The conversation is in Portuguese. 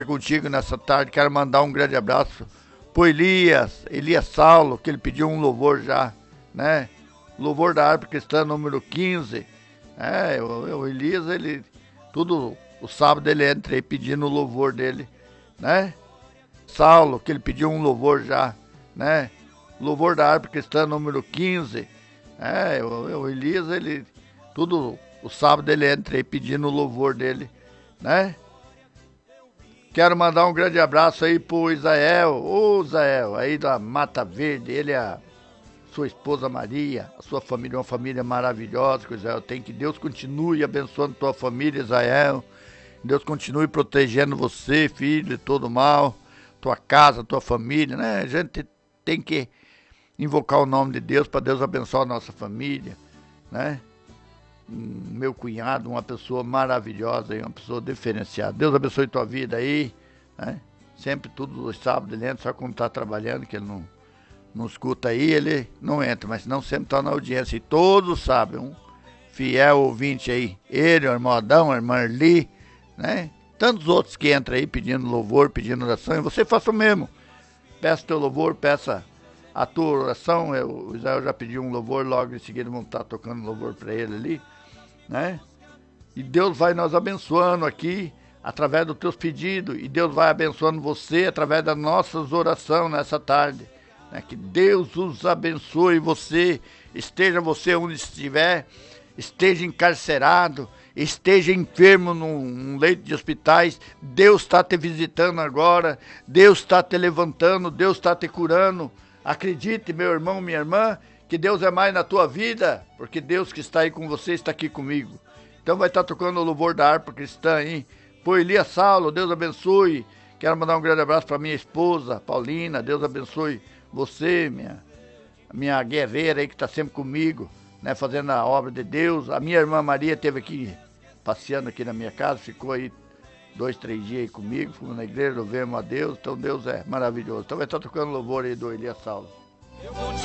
Contigo nessa tarde, quero mandar um grande abraço pro Elias Saulo, que ele pediu um louvor já, né? Louvor da Harpa Cristã número 15. O Elias, ele, tudo, o sábado ele entra aí pedindo o louvor dele, né? Saulo, que ele pediu um louvor já, né? Louvor da Harpa Cristã número 15. O Elias, ele, tudo, o sábado ele entra aí pedindo o louvor dele, né? Quero mandar um grande abraço aí pro Isael, ô Isael, aí da Mata Verde, ele é a sua esposa Maria, a sua família, uma família maravilhosa que o Isael tem, que Deus continue abençoando tua família, Isael, Deus continue protegendo você, filho, de todo mal, tua casa, tua família, né? A gente tem que invocar o nome de Deus para Deus abençoar a nossa família, né? Meu cunhado, uma pessoa maravilhosa, uma pessoa diferenciada. Deus abençoe tua vida aí, né? Sempre todos os sábados ele entra, só quando tá trabalhando, que ele não escuta aí, ele não entra, mas não sempre tá na audiência. E todos sabem, um fiel ouvinte aí, ele, o irmão Adão, a irmã Arli, né? Tantos outros que entram aí pedindo louvor, pedindo oração, e você faça o mesmo. Peça teu louvor, peça a tua oração. O Israel já pediu um louvor, logo em seguida vamos estar tocando louvor para ele ali, né? E Deus vai nos abençoando aqui através dos teus pedidos, e Deus vai abençoando você através das nossas orações nessa tarde, né? Que Deus os abençoe, esteja você onde estiver, esteja encarcerado, esteja enfermo num leito de hospitais, Deus está te visitando agora, Deus está te levantando, Deus está te curando. Acredite, meu irmão, minha irmã, que Deus é mais na tua vida, porque Deus que está aí com você está aqui comigo. Então vai estar tocando o louvor da harpa cristã aí. Pô, Elias Saulo, Deus abençoe. Quero mandar um grande abraço para minha esposa, Paulina. Deus abençoe você, minha guerreira aí que está sempre comigo, né, fazendo a obra de Deus. A minha irmã Maria esteve aqui, passeando aqui na minha casa, ficou aí 2, 3 dias aí comigo, fomos na igreja, louvemos a Deus. Então Deus é maravilhoso. Então vai estar tocando louvor aí do Elias Saulo.